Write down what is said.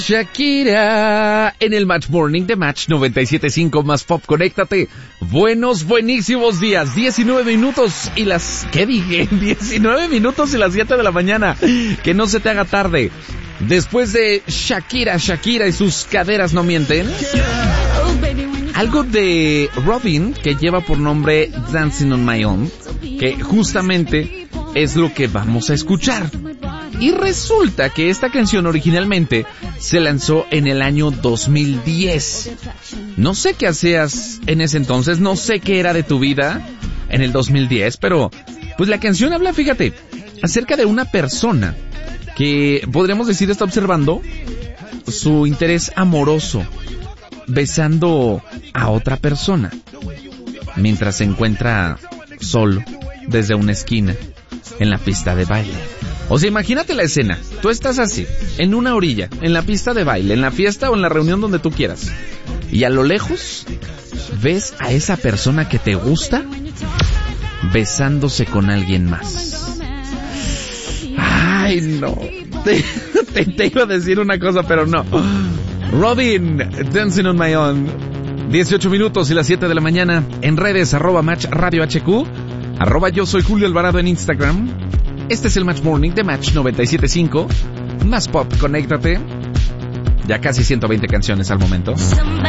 Shakira en el Match Morning de Match 97.5 más Pop. Conéctate. Buenísimos días. 19 minutos y las... ¿Qué dije? 19 minutos y las 7 de la mañana. Que no se te haga tarde. Después de Shakira y sus caderas no mienten. Algo de Robyn que lleva por nombre Dancing on My Own, que justamente es lo que vamos a escuchar. Y resulta que esta canción originalmente se lanzó en el año 2010. No sé qué hacías en ese entonces, no sé qué era de tu vida en el 2010, pero pues la canción habla, fíjate, acerca de una persona que podríamos decir está observando su interés amoroso, besando a otra persona, mientras se encuentra solo desde una esquina en la pista de baile. O sea, imagínate la escena. Tú estás así, en una orilla, en la pista de baile, en la fiesta o en la reunión donde tú quieras. Y a lo lejos, ves a esa persona que te gusta besándose con alguien más. Ay, no. Te iba a decir una cosa, pero no. Robyn, Dancing on My Own. 18 minutos y las 7 de la mañana. En redes, @Match Radio HQ, @Yo Soy Julio Alvarado en Instagram. Este es el Match Morning de Match 97.5. Más Pop, conéctate. Ya casi 120 canciones al momento.